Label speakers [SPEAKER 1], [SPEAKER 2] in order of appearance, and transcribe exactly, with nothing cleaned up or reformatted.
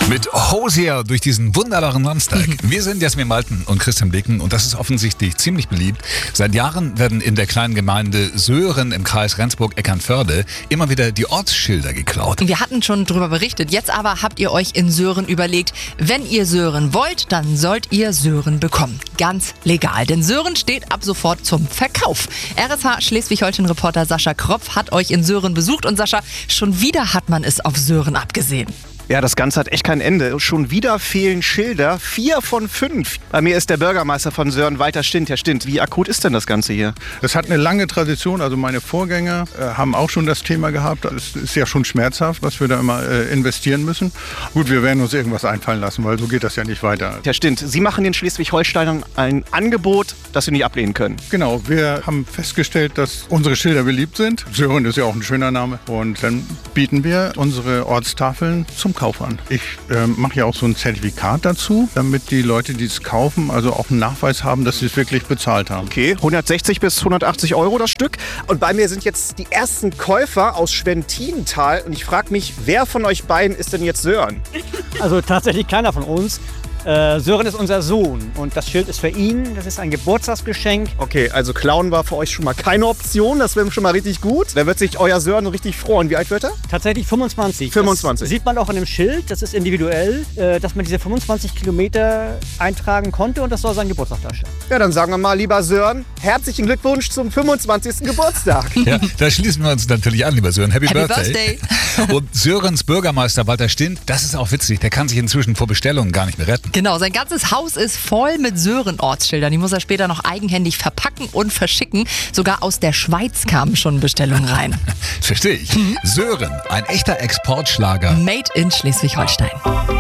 [SPEAKER 1] Mit Hosier durch diesen wunderbaren Samstag. Wir sind Jasmin Malten und Christian Blicken und das ist offensichtlich ziemlich beliebt. Seit Jahren werden in der kleinen Gemeinde Söhren im Kreis Rendsburg-Eckernförde immer wieder die Ortsschilder geklaut.
[SPEAKER 2] Wir hatten schon drüber berichtet, jetzt aber habt ihr euch in Söhren überlegt, wenn ihr Söhren wollt, dann sollt ihr Söhren bekommen. Ganz legal, denn Söhren steht ab sofort zum Verkauf. R S H Schleswig-Holstein-Reporter Sascha Kropf hat euch in Söhren besucht und Sascha, schon wieder hat man es auf Söhren abgesehen.
[SPEAKER 3] Ja, das Ganze hat echt kein Ende. Schon wieder fehlen Schilder. Vier von fünf. Bei mir ist der Bürgermeister von Söhren, Walter Stint. Herr Stint, wie akut ist denn das Ganze hier?
[SPEAKER 4] Das hat eine lange Tradition. Also meine Vorgänger äh, haben auch schon das Thema gehabt. Es ist ja schon schmerzhaft, was wir da immer äh, investieren müssen. Gut, wir werden uns irgendwas einfallen lassen, weil so geht das ja nicht weiter.
[SPEAKER 3] Herr Stint, Sie machen den Schleswig-Holsteinern ein Angebot, das Sie nicht ablehnen können.
[SPEAKER 4] Genau, wir haben festgestellt, dass unsere Schilder beliebt sind. Söhren ist ja auch ein schöner Name. Und dann bieten wir unsere Ortstafeln zum Kauf an. Ich äh, mache ja auch so ein Zertifikat dazu, damit die Leute, die es kaufen, also auch einen Nachweis haben, dass sie es wirklich bezahlt haben.
[SPEAKER 3] Okay, hundertsechzig bis hundertachtzig Euro das Stück. Und bei mir sind jetzt die ersten Käufer aus Schwentinental. Und ich frage mich, wer von euch beiden ist denn jetzt Sören?
[SPEAKER 5] Also tatsächlich keiner von uns. Äh, Sören ist unser Sohn und das Schild ist für ihn. Das ist ein Geburtstagsgeschenk.
[SPEAKER 3] Okay, also klauen war für euch schon mal keine Option. Das wäre schon mal richtig gut. Da wird sich euer Sören richtig freuen. Wie alt wird er?
[SPEAKER 5] Tatsächlich fünfundzwanzig.
[SPEAKER 3] fünfundzwanzig.
[SPEAKER 5] Das sieht man auch an dem Schild. Das ist individuell, äh, dass man diese fünfundzwanzig Kilometer eintragen konnte und das soll sein Geburtstag darstellen.
[SPEAKER 3] Ja, dann sagen wir mal, lieber Sören, herzlichen Glückwunsch zum fünfundzwanzigsten Geburtstag.
[SPEAKER 1] Ja, da schließen wir uns natürlich an, lieber Sören. Happy,
[SPEAKER 2] Happy
[SPEAKER 1] Birthday.
[SPEAKER 2] Birthday.
[SPEAKER 1] Und Sörens Bürgermeister Walter Stint, das ist auch witzig, der kann sich inzwischen vor Bestellungen gar nicht mehr retten.
[SPEAKER 2] Genau, sein ganzes Haus ist voll mit Söhren-Ortsschildern. Die muss er später noch eigenhändig verpacken und verschicken. Sogar aus der Schweiz kamen schon Bestellungen rein.
[SPEAKER 1] Verstehe ich. Sören, ein echter Exportschlager.
[SPEAKER 2] Made in Schleswig-Holstein.